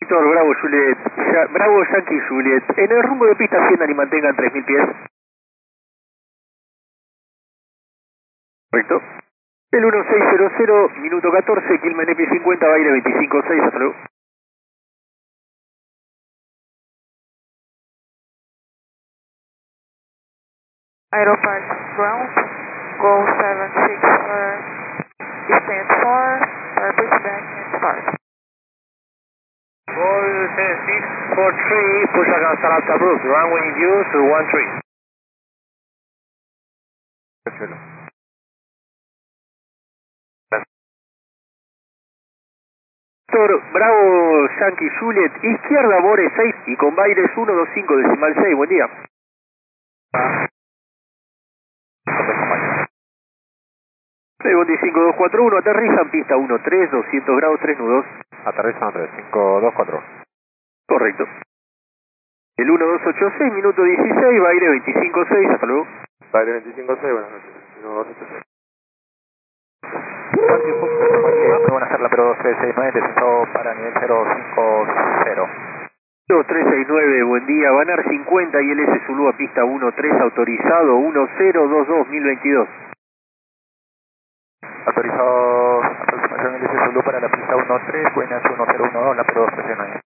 Víctor, Bravo Juliet, Bravo Yankee Juliet, en el rumbo de pista asciendan y mantengan 3000 pies. Correcto. El 1600, minuto 14, Quilmes Nepi 50, Baile 256, hasta luego. Aeropark ground, go 764, descent 4, purpose back and start. Gol 643, push against Alaska Brooks, runway use 13. Víctor, Bravo Yankee Juliet, izquierda Bore 6 y con Baires 125 decimal 6, buen día. Segundo y 5241, aterrizan pista 13, 200 grados, 3 nudos. Aterrizan 3524. Correcto. El 1286, minuto 16, Baire 256, hasta luego. Baile 256, buenas noches. 1286. Muy buenas tardes, pero 2369, descenso para nivel 050. 2369, buen día, Banar 50 y LS Zulúa pista 13, autorizado 1022-1022. Autorizado aproximación LS Zulu para la pista 13, buenas 1012, la pero 239.